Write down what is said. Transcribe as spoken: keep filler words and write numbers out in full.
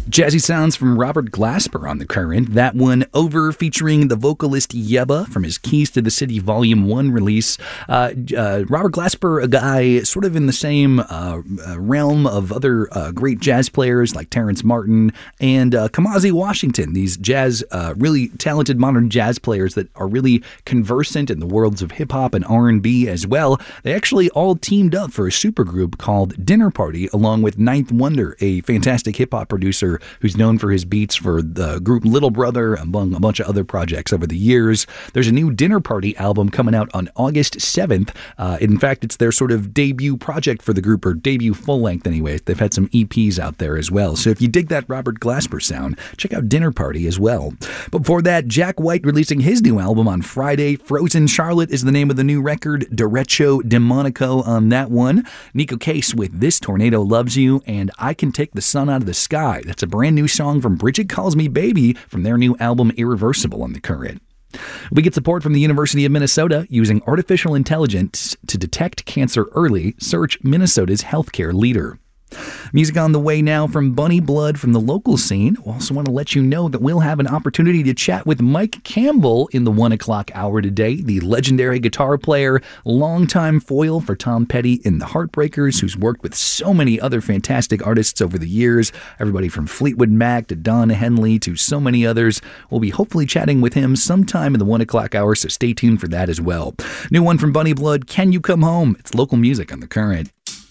Jazzy sounds from Robert Glasper on The Current. That one over featuring the vocalist Yebba from his Keys to the City Volume one release. Uh, uh, Robert Glasper, a guy sort of in the same uh, uh, realm of other uh, great jazz players like Terrence Martin and uh, Kamasi Washington, these jazz, uh, really talented modern jazz players that are really conversant in the worlds of hip-hop and R and B as well. They actually all teamed up for a supergroup called Dinner Party along with Ninth Wonder, a fantastic hip-hop producer who's known for his beats for the group Little Brother, among a bunch of other projects over the years. There's a new Dinner Party album coming out on August seventh. Uh, in fact, it's their sort of debut project for the group, or debut full-length anyway. They've had some E Ps out there as well. So if you dig that Robert Glasper sound, check out Dinner Party as well. But before that, Jack White releasing his new album on Friday. Frozen Charlotte is the name of the new record. Derecho Demonico on that one. Nico Case with This Tornado Loves You and I Can Take the Sun Out of the Sky. That's a brand new song from Bridget Calls Me Baby from their new album Irreversible on The Current. We get support from the University of Minnesota using artificial intelligence to detect cancer early. Search Minnesota's healthcare leader. Music on the way now from Bunny Blood from the local scene. We also want to let you know that we'll have an opportunity to chat with Mike Campbell in the one o'clock hour today, the legendary guitar player, longtime foil for Tom Petty in the Heartbreakers, who's worked with so many other fantastic artists over the years, everybody from Fleetwood Mac to Don Henley to so many others. We'll be hopefully chatting with him sometime in the one o'clock hour, so stay tuned for that as well. New one from Bunny Blood, Can You Come Home? It's local music on The Current.